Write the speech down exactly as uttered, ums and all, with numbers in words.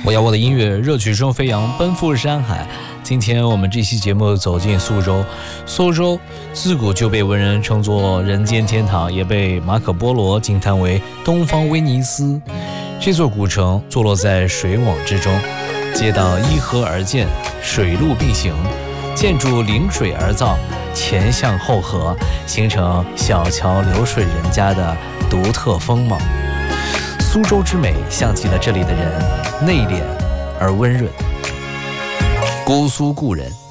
我要我的音乐，热曲声飞扬，奔赴山海。今天我们这期节目走进苏州。苏州自古就被文人称作人间天堂，也被马可波罗惊叹为东方威尼斯。这座古城坐落在水网之中，街道依河而建，水陆并行，建筑临水而造，前巷后合，形成小桥流水人家的独特风貌。苏州之美像极了这里的人，内敛而温润。姑苏故人。